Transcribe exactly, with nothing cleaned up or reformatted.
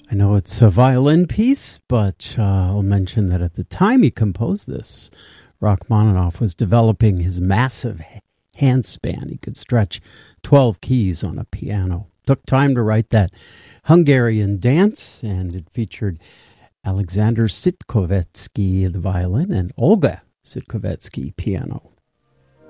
I know it's a violin piece, but uh, I'll mention that at the time he composed this, Rachmaninoff was developing his massive handspan. He could stretch twelve keys on a piano. Took time to write that Hungarian dance, and it featured Alexander Sitkovetsky, the violin, and Olga Sitkovetsky, piano.